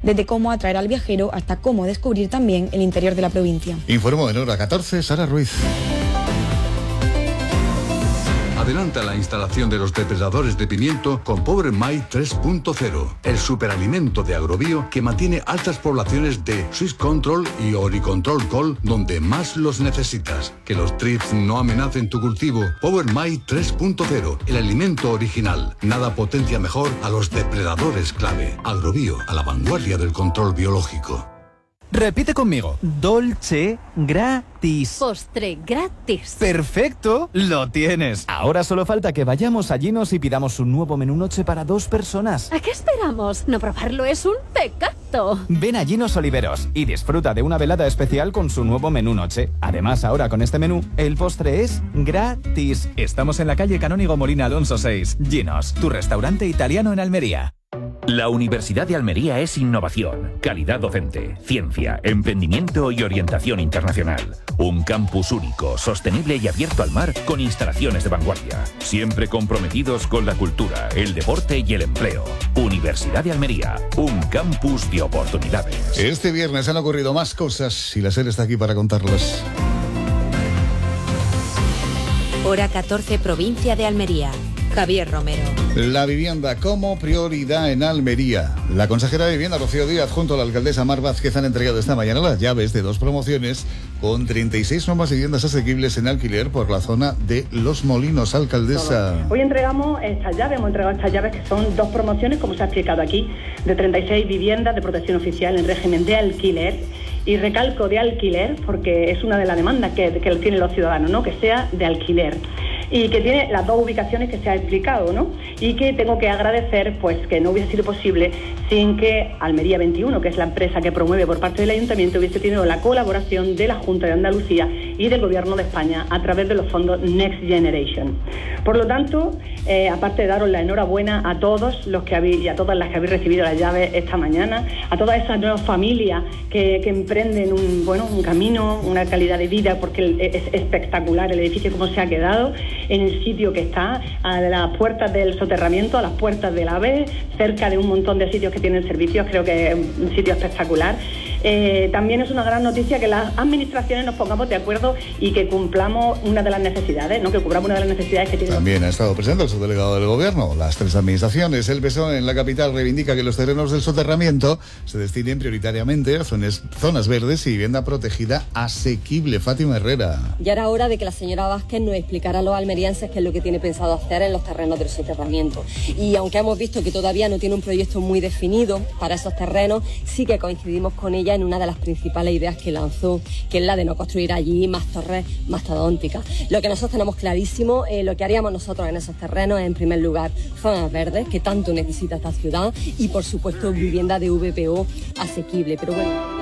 desde cómo atraer al viajero hasta cómo descubrir también el interior de la provincia. Informó en Hora 14 Sara Ruiz. Adelanta la instalación de los depredadores de pimiento con Power My 3.0, el superalimento de Agrobio que mantiene altas poblaciones de Swiss Control y Oricontrol Col donde más los necesitas. Que los trips no amenacen tu cultivo. Power My 3.0, el alimento original. Nada potencia mejor a los depredadores clave. Agrobio, a la vanguardia del control biológico. Repite conmigo. Dolce gratis. Postre gratis. ¡Perfecto! ¡Lo tienes! Ahora solo falta que vayamos a Ginos y pidamos un nuevo menú noche para 2 personas. ¿A qué esperamos? No probarlo es un pecado. Ven a Ginos Oliveros y disfruta de una velada especial con su nuevo menú noche. Además, ahora con este menú, el postre es gratis. Estamos en la calle Canónigo Molina Alonso 6. Ginos, tu restaurante italiano en Almería. La Universidad de Almería es innovación, calidad docente, ciencia, emprendimiento y orientación internacional. Un campus único, sostenible y abierto al mar con instalaciones de vanguardia. Siempre comprometidos con la cultura, el deporte y el empleo. Universidad de Almería, un campus de oportunidades. Este viernes han ocurrido más cosas y la SER está aquí para contarlas. Hora 14, provincia de Almería. Javier Romero. La vivienda como prioridad en Almería. La consejera de Vivienda, Rocío Díaz, junto a la alcaldesa Mar Vázquez, han entregado esta mañana las llaves de 2 promociones con 36 nuevas viviendas asequibles en alquiler por la zona de Los Molinos. Alcaldesa. Hoy entregamos estas llaves, hemos entregado estas llaves que son 2 promociones, como se ha explicado aquí, de 36 viviendas de protección oficial en régimen de alquiler. Y recalco de alquiler porque es una de las demandas que tienen los ciudadanos, ¿no? Que sea de alquiler. Y que tiene las 2 ubicaciones que se ha explicado, ¿no? Y que tengo que agradecer, pues, que no hubiese sido posible sin que Almería 21, que es la empresa que promueve por parte del Ayuntamiento, hubiese tenido la colaboración de la Junta de Andalucía y del Gobierno de España a través de los fondos Next Generation. Por lo tanto, aparte de daros la enhorabuena a todos los que habéis y a todas las que habéis recibido las llaves esta mañana, a todas esas nuevas familias que emprenden un camino, una calidad de vida, porque es espectacular el edificio como se ha quedado, en el sitio que está, a las puertas del soterramiento, a las puertas del AVE, cerca de un montón de sitios que tienen servicios. Creo que es un sitio espectacular. También es una gran noticia que las administraciones nos pongamos de acuerdo y que cumplamos una de las necesidades, ¿no? Que cubramos una de las necesidades que tienen. También ha estado presente el subdelegado del Gobierno. Las 3 administraciones. El PSOE en la capital reivindica que los terrenos del soterramiento se destinen prioritariamente a zonas verdes y vivienda protegida asequible. Fátima Herrera. Ya era hora de que la señora Vázquez nos explicara a los almerienses qué es lo que tiene pensado hacer en los terrenos del soterramiento. Y aunque hemos visto que todavía no tiene un proyecto muy definido para esos terrenos, sí que coincidimos con ella en una de las principales ideas que lanzó, que es la de no construir allí más torres mastodónticas. Lo que nosotros tenemos clarísimo, lo que haríamos nosotros en esos terrenos es, en primer lugar, zonas verdes, que tanto necesita esta ciudad, y por supuesto vivienda de VPO asequible. Pero bueno...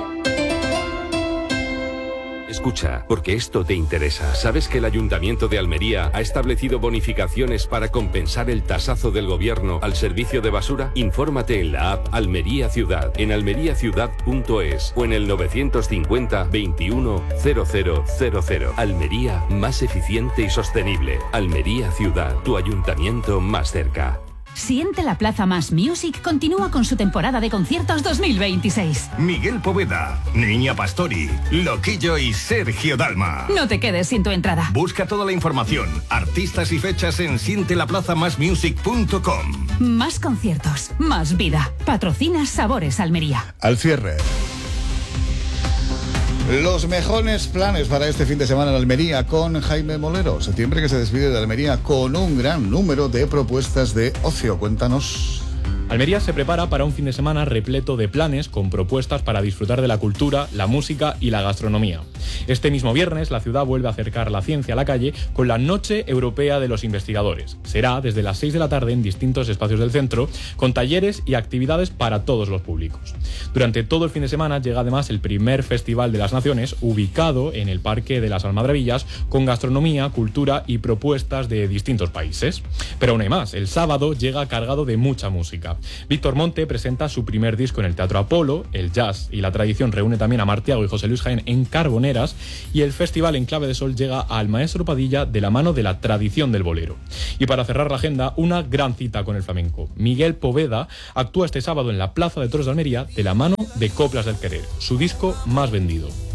Escucha, porque esto te interesa. ¿Sabes que el Ayuntamiento de Almería ha establecido bonificaciones para compensar el tasazo del gobierno al servicio de basura? Infórmate en la app Almería Ciudad, en almeriaciudad.es o en el 950 21 0000. Almería, más eficiente y sostenible. Almería Ciudad, tu ayuntamiento más cerca. Siente la Plaza Más Music continúa con su temporada de conciertos 2026. Miguel Poveda, Niña Pastori, Loquillo y Sergio Dalma. No te quedes sin tu entrada. Busca toda la información, artistas y fechas en sientelaplazamasmusic.com. Más conciertos, más vida. Patrocina Sabores Almería. Al cierre. Los mejores planes para este fin de semana en Almería con Jaime Molero. Septiembre que se despide de Almería con un gran número de propuestas de ocio. Cuéntanos. Almería se prepara para un fin de semana repleto de planes con propuestas para disfrutar de la cultura, la música y la gastronomía. Este mismo viernes, la ciudad vuelve a acercar la ciencia a la calle con la Noche Europea de los Investigadores. Será desde las 6 de la tarde en distintos espacios del centro, con talleres y actividades para todos los públicos. Durante todo el fin de semana llega además el primer Festival de las Naciones, ubicado en el Parque de las Almadrabillas, con gastronomía, cultura y propuestas de distintos países. Pero aún hay más, el sábado llega cargado de mucha música. Almería. Víctor Monte presenta su primer disco en el Teatro Apolo. El jazz y la tradición reúne también a Martiago y José Luis Jaén en Carboneras, y el festival En Clave de Sol llega al Maestro Padilla de la mano de la tradición del bolero. Y para cerrar la agenda, una gran cita con el flamenco. Miguel Poveda actúa este sábado en la Plaza de Toros de Almería de la mano de Coplas del Querer, su disco más vendido.